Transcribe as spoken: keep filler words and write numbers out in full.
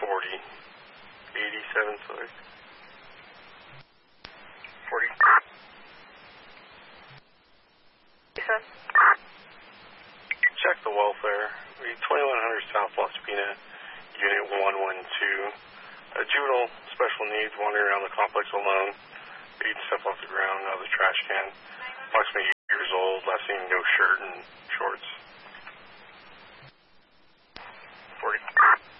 forty. eighty-seven, sorry. forty. Check the welfare. We twenty-one hundred South Las Pina, Unit one one two. A juvenile special needs wandering around the complex alone, eating stuff off the ground out of the trash can. Approximately eight years old, last seen no shirt and shorts. forty.